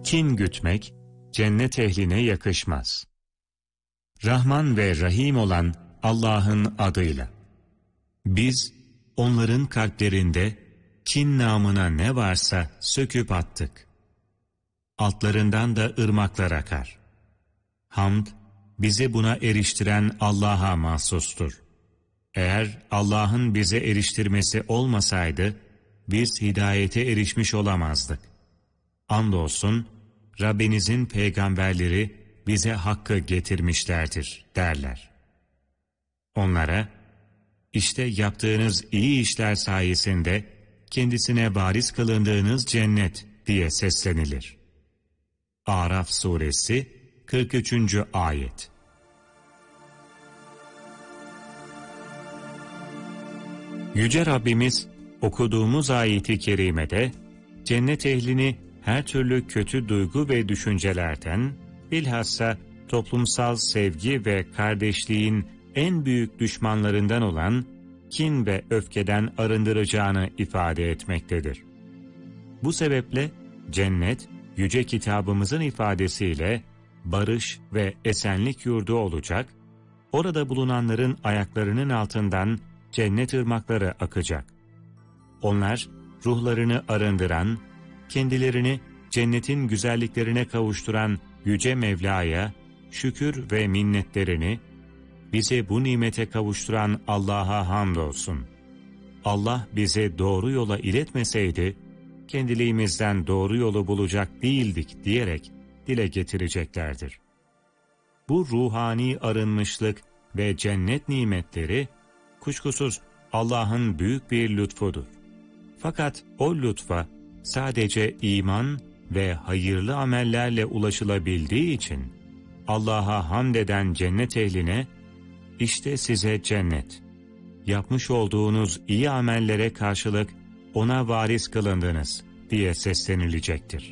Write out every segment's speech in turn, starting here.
Kin gütmek, cennet ehline yakışmaz. Rahman ve Rahim olan Allah'ın adıyla. Biz, onların kalplerinde kin namına ne varsa söküp attık. Altlarından da ırmaklar akar. Hamd, bizi buna eriştiren Allah'a mahsustur. Eğer Allah'ın bize eriştirmesi olmasaydı, biz hidayete erişmiş olamazdık. Andolsun, Rabbinizin peygamberleri bize hakkı getirmişlerdir derler. Onlara, işte yaptığınız iyi işler sayesinde kendisine varis kılındığınız cennet diye seslenilir. Araf suresi 43. ayet. Yüce Rabbimiz okuduğumuz ayeti kerimede cennet ehlini her türlü kötü duygu ve düşüncelerden, bilhassa toplumsal sevgi ve kardeşliğin en büyük düşmanlarından olan kin ve öfkeden arındıracağını ifade etmektedir. Bu sebeple cennet, yüce kitabımızın ifadesiyle barış ve esenlik yurdu olacak, orada bulunanların ayaklarının altından cennet ırmakları akacak. Onlar ruhlarını arındıran, kendilerini cennetin güzelliklerine kavuşturan Yüce Mevla'ya şükür ve minnetlerini, bize bu nimete kavuşturan Allah'a hamdolsun. Allah bize doğru yola iletmeseydi, kendiliğimizden doğru yolu bulacak değildik diyerek dile getireceklerdir. Bu ruhani arınmışlık ve cennet nimetleri, kuşkusuz Allah'ın büyük bir lütfudur. Fakat o lütfa sadece iman ve hayırlı amellerle ulaşılabildiği için, Allah'a hamd eden cennet ehline, işte size cennet, yapmış olduğunuz iyi amellere karşılık ona varis kılındınız diye seslenilecektir.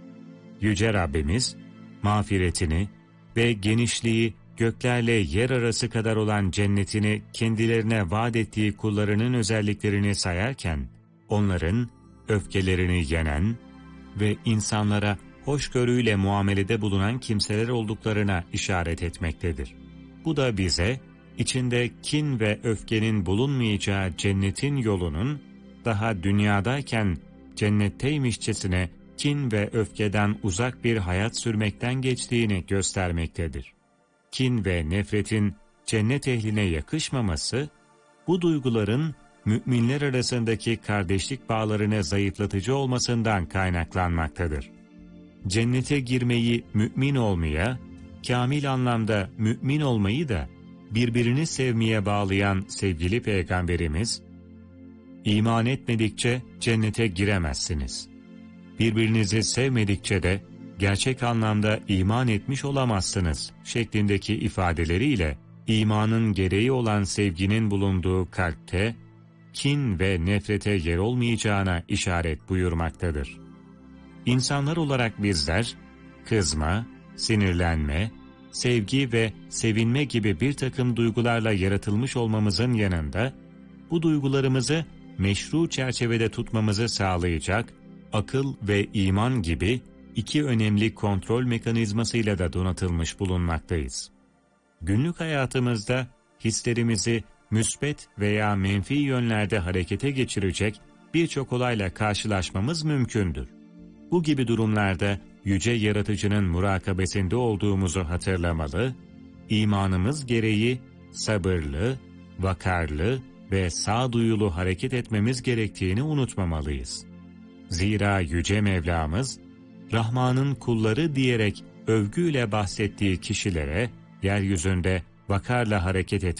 Yüce Rabbimiz, mağfiretini ve genişliği göklerle yer arası kadar olan cennetini kendilerine vaat ettiği kullarının özelliklerini sayarken, onların öfkelerini yenen ve insanlara hoşgörüyle muamelede bulunan kimseler olduklarına işaret etmektedir. Bu da bize, içinde kin ve öfkenin bulunmayacağı cennetin yolunun, daha dünyadayken cennetteymişçesine kin ve öfkeden uzak bir hayat sürmekten geçtiğini göstermektedir. Kin ve nefretin cennet ehline yakışmaması, bu duyguların müminler arasındaki kardeşlik bağlarını zayıflatıcı olmasından kaynaklanmaktadır. Cennete girmeyi mümin olmaya, kamil anlamda mümin olmayı da birbirini sevmeye bağlayan sevgili Peygamberimiz, İman etmedikçe cennete giremezsiniz. Birbirinizi sevmedikçe de gerçek anlamda iman etmiş olamazsınız şeklindeki ifadeleriyle imanın gereği olan sevginin bulunduğu kalpte kin ve nefrete yer olmayacağına işaret buyurmaktadır. İnsanlar olarak bizler kızma, sinirlenme, sevgi ve sevinme gibi bir takım duygularla yaratılmış olmamızın yanında bu duygularımızı meşru çerçevede tutmamızı sağlayacak akıl ve iman gibi iki önemli kontrol mekanizmasıyla da donatılmış bulunmaktayız. Günlük hayatımızda hislerimizi müsbet veya menfi yönlerde harekete geçirecek birçok olayla karşılaşmamız mümkündür. Bu gibi durumlarda yüce yaratıcının murakabesinde olduğumuzu hatırlamalı, imanımız gereği sabırlı, vakarlı ve sağduyulu hareket etmemiz gerektiğini unutmamalıyız. Zira Yüce Mevlamız, Rahman'ın kulları diyerek övgüyle bahsettiği kişilere, yeryüzünde vakarla hareket etmeliyiz.